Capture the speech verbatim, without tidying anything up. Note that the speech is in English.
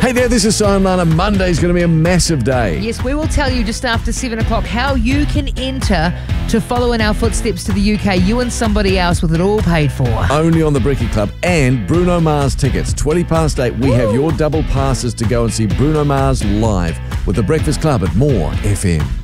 Hey there, this is Simon Lana. Monday's going to be a massive day. Yes, we will tell you just after seven o'clock how you can enter to follow in our footsteps to the U K, you and somebody else, with it all paid for. Only on the Bricky Club and Bruno Mars tickets. twenty past eight, we Woo. have your double passes to go and see Bruno Mars live with the Breakfast Club at More F M.